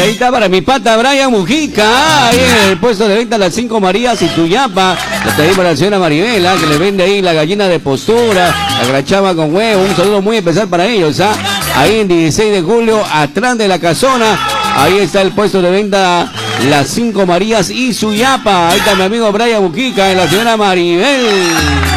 ahí está para mi pata Brian Mujica, ahí en el puesto de venta Las 5 Marías y Tuyapa. Está ahí para la señora Maribela, que le vende ahí la gallina de postura, la grachama con huevo. Un saludo muy especial para ellos, ¿ah? Ahí en 16 de julio, atrás de la casona. Ahí está el puesto de venta Las 5 Marías y Suyapa. Ahí está mi amigo Brian Mujica y la señora Maribel.